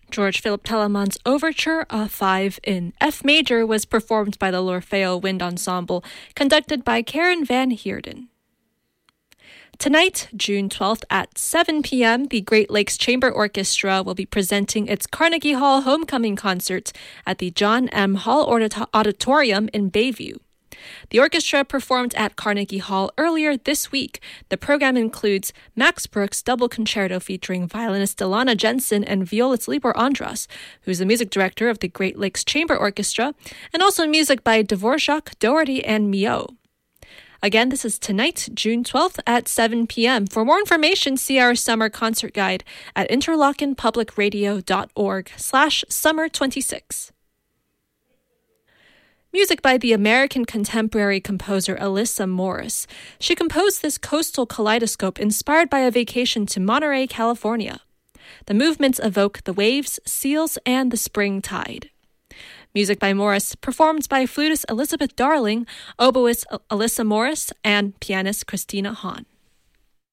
George Philip Telemann's Overture, A5 in F major, was performed by the L'Orfeo Wind Ensemble, conducted by Karen Van Heerden. Tonight, June 12th at 7 p.m., the Great Lakes Chamber Orchestra will be presenting its Carnegie Hall Homecoming Concert at the John M. Hall Auditorium in Bayview. The orchestra performed at Carnegie Hall earlier this week. The program includes Max Bruch's double concerto featuring violinist Delana Jensen and violist Libor Andras, who's the music director of the Great Lakes Chamber Orchestra, and also music by Dvorak, Doherty, and Mio. Again, this is tonight, June 12th at 7 p.m. For more information, see our summer concert guide at interlockenpublicradio.org/summer26. Music by the American contemporary composer Alyssa Morris. She composed this coastal kaleidoscope inspired by a vacation to Monterey, California. The movements evoke the waves, seals, and the spring tide. Music by Morris, performed by flutist Elizabeth Darling, oboist Alyssa Morris, and pianist Christina Hahn.